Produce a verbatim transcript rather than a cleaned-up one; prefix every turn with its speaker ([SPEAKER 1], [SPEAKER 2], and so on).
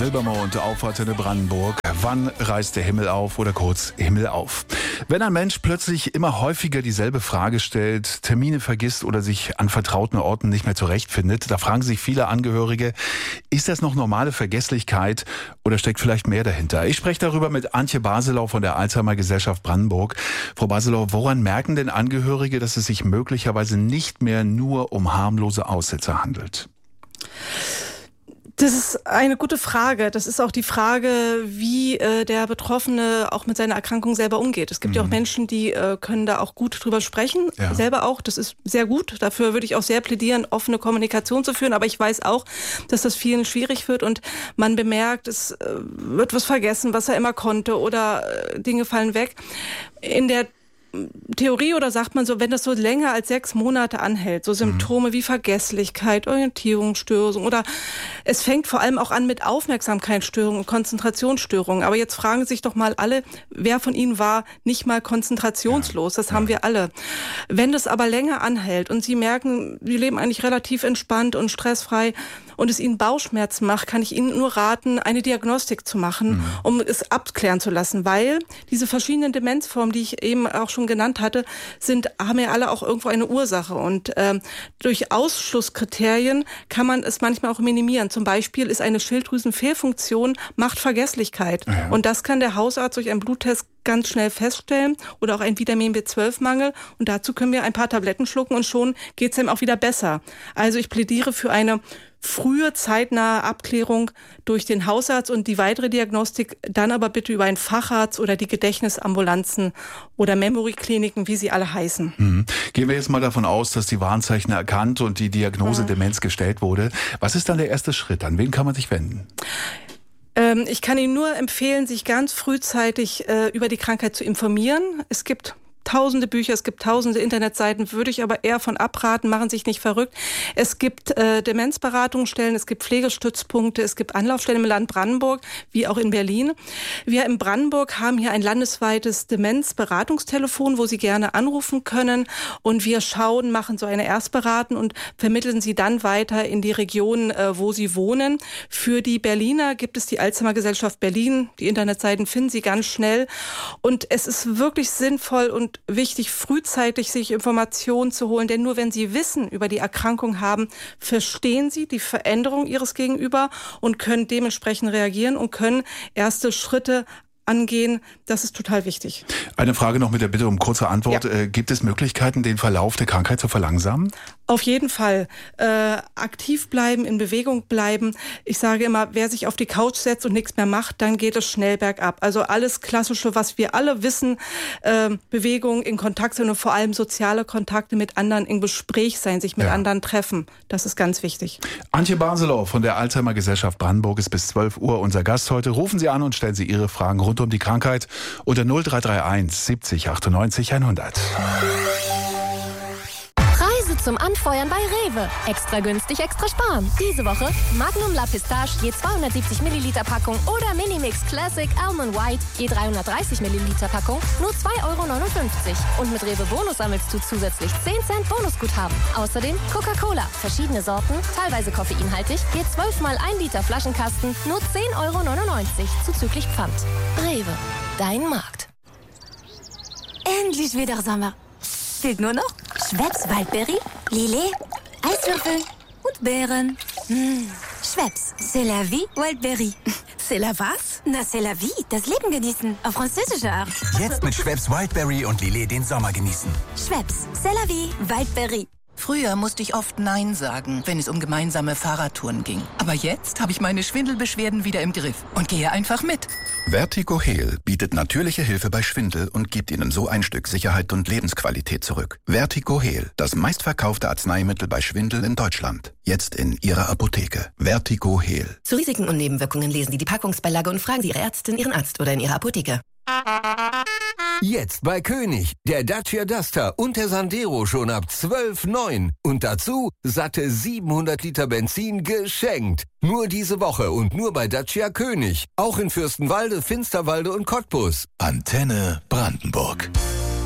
[SPEAKER 1] Silbermond auf Antenne Brandenburg. Wann reißt der Himmel auf oder kurz Himmel auf? Wenn ein Mensch plötzlich immer häufiger dieselbe Frage stellt, Termine vergisst oder sich an vertrauten Orten nicht mehr zurechtfindet, da fragen sich viele Angehörige, ist das noch normale Vergesslichkeit oder steckt vielleicht mehr dahinter? Ich spreche darüber mit Antje Baselau von der Alzheimer-Gesellschaft Brandenburg. Frau Baselau, woran merken denn Angehörige, dass es sich möglicherweise nicht mehr nur um harmlose Aussetzer handelt?
[SPEAKER 2] Das ist eine gute Frage. Das ist auch die Frage, wie äh, der Betroffene auch mit seiner Erkrankung selber umgeht. Es gibt mhm. ja auch Menschen, die äh, können da auch gut drüber sprechen, ja. selber auch. Das ist sehr gut. Dafür würde ich auch sehr plädieren, offene Kommunikation zu führen. Aber ich weiß auch, dass das vielen schwierig wird und man bemerkt, es äh, wird was vergessen, was er immer konnte oder äh, Dinge fallen weg. In der Theorie oder sagt man so, wenn das so länger als sechs Monate anhält, so Symptome mhm. wie Vergesslichkeit, Orientierungsstörung oder es fängt vor allem auch an mit Aufmerksamkeitsstörungen und Konzentrationsstörungen. Aber jetzt fragen sich doch mal alle, wer von Ihnen war nicht mal konzentrationslos? Das ja. haben wir alle. Wenn das aber länger anhält und Sie merken, Sie leben eigentlich relativ entspannt und stressfrei und es Ihnen Bauchschmerzen macht, kann ich Ihnen nur raten, eine Diagnostik zu machen, mhm. um es abklären zu lassen, weil diese verschiedenen Demenzformen, die ich eben auch schon genannt hatte, sind, haben ja alle auch irgendwo eine Ursache. Und ähm, durch Ausschlusskriterien kann man es manchmal auch minimieren. Zum Beispiel ist eine Schilddrüsenfehlfunktion, macht Vergesslichkeit. Ja. Und das kann der Hausarzt durch einen Bluttest ganz schnell feststellen oder auch ein Vitamin B zwölf Mangel. Und dazu können wir ein paar Tabletten schlucken und schon geht es ihm auch wieder besser. Also ich plädiere für eine frühe, zeitnahe Abklärung durch den Hausarzt und die weitere Diagnostik dann aber bitte über einen Facharzt oder die Gedächtnisambulanzen oder Memory-Kliniken, wie sie alle heißen.
[SPEAKER 1] Mhm. Gehen wir jetzt mal davon aus, dass die Warnzeichen erkannt und die Diagnose mhm. Demenz gestellt wurde. Was ist dann der erste Schritt? An wen kann man sich wenden?
[SPEAKER 2] Ähm, ich kann Ihnen nur empfehlen, sich ganz frühzeitig äh, über die Krankheit zu informieren. Es gibt tausende Bücher, es gibt tausende Internetseiten, würde ich aber eher von abraten, machen sich nicht verrückt. Es gibt äh, Demenzberatungsstellen, es gibt Pflegestützpunkte, es gibt Anlaufstellen im Land Brandenburg, wie auch in Berlin. Wir in Brandenburg haben hier ein landesweites Demenzberatungstelefon, wo Sie gerne anrufen können und wir schauen, machen so eine Erstberatung und vermitteln Sie dann weiter in die Region, äh, wo Sie wohnen. Für die Berliner gibt es die Alzheimer-Gesellschaft Berlin. Die Internetseiten finden Sie ganz schnell und es ist wirklich sinnvoll und wichtig, frühzeitig sich Informationen zu holen, denn nur wenn Sie Wissen über die Erkrankung haben, verstehen Sie die Veränderung Ihres Gegenüber und können dementsprechend reagieren und können erste Schritte angehen. Das ist total wichtig.
[SPEAKER 1] Eine Frage noch mit der Bitte um kurze Antwort. Ja. Äh, gibt es Möglichkeiten, den Verlauf der Krankheit zu verlangsamen?
[SPEAKER 2] Auf jeden Fall. Äh, aktiv bleiben, in Bewegung bleiben. Ich sage immer, wer sich auf die Couch setzt und nichts mehr macht, dann geht es schnell bergab. Also alles Klassische, was wir alle wissen, äh, Bewegung, in Kontakt sein und vor allem soziale Kontakte mit anderen, in Gespräch sein, sich mit ja. anderen treffen. Das ist ganz wichtig.
[SPEAKER 1] Antje Baselau von der Alzheimer-Gesellschaft Brandenburg ist bis zwölf Uhr unser Gast heute. Rufen Sie an und stellen Sie Ihre Fragen rund um die Krankheit unter null drei drei eins siebzig achtundneunzig hundert.
[SPEAKER 3] Preise zum Anfeuern bei Rewe. Extra günstig, extra sparen. Diese Woche Magnum La Pistache je zweihundertsiebzig Milliliter Packung oder Minimix Classic Almond White je dreihundertdreißig Milliliter Packung nur zwei Euro neunundfünfzig. Und mit Rewe Bonus sammelst du zusätzlich zehn Cent Bonusguthaben. Außerdem Coca-Cola, verschiedene Sorten, teilweise koffeinhaltig, je zwölf mal ein Liter Flaschenkasten nur zehn Euro neunundneunzig zuzüglich Pfand. Rewe, dein Markt.
[SPEAKER 4] Endlich wieder Sommer. Fehlt nur noch Schweppes Waldbeere, Lillet, Eiswürfel und Beeren. Mmh. Schweppes, c'est la vie, Waldbeere. C'est la was? Na, c'est la vie, das Leben genießen, auf französische Art.
[SPEAKER 5] Jetzt mit Schweppes Wildberry und Lillet den Sommer genießen.
[SPEAKER 4] Schweppes, c'est la vie, Waldbeere.
[SPEAKER 6] Früher musste ich oft Nein sagen, wenn es um gemeinsame Fahrradtouren ging. Aber jetzt habe ich meine Schwindelbeschwerden wieder im Griff und gehe einfach mit.
[SPEAKER 7] Vertigo Heal bietet natürliche Hilfe bei Schwindel und gibt Ihnen so ein Stück Sicherheit und Lebensqualität zurück. Vertigo Heal, das meistverkaufte Arzneimittel bei Schwindel in Deutschland. Jetzt in Ihrer Apotheke. Vertigo Heal.
[SPEAKER 8] Zu Risiken und Nebenwirkungen lesen Sie die Packungsbeilage und fragen Sie Ihre Ärztin, Ihren Arzt oder in Ihrer Apotheke.
[SPEAKER 9] Jetzt bei König, der Dacia Duster und der Sandero schon ab zwölf Komma neun. Und dazu satte siebenhundert Liter Benzin geschenkt. Nur diese Woche und nur bei Dacia König. Auch in Fürstenwalde, Finsterwalde und Cottbus.
[SPEAKER 7] Antenne Brandenburg.